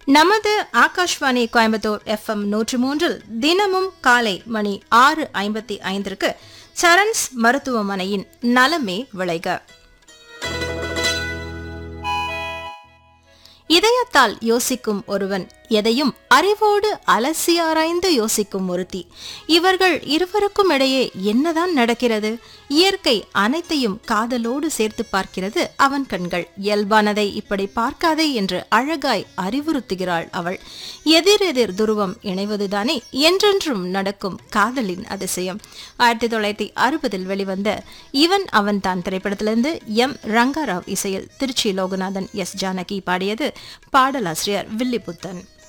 நமது ஆகாஷ்வாணி கோயம்புத்தூர் FM 103 தினமும் காலை மணி 6:55 சரண்ஸ் மருத்துவமனையின் நலமே விளைக. இதயத்தால் யோசிக்கும் ஒருவன், எதையும் அறிவோடு அலசி ஆராய்ந்து யோசிக்கும் ஒருத்தி. இவர்கள் இருவருக்கும் இடையே என்னதான் நடக்கிறது? இயற்கை அனைத்தையும் காதலோடு சேர்த்து பார்க்கிறது அவன் கண்கள். இயல்பானதை இப்படி பார்க்காதே என்று அழகாய் அறிவுறுத்துகிறாள் அவள். எதிரெதிர் துருவம் இணைவதுதானே என்றென்றும் நடக்கும் காதலின் அதிசயம். 1960 வெளிவந்த இவன் அவன் தான் திரைப்படத்திலிருந்து எம் ரங்காராவ் இசையில் திருச்சி லோகநாதன், எஸ் ஜானகி பாடியது. பாடலாசிரியர் வில்லிபுத்தன்.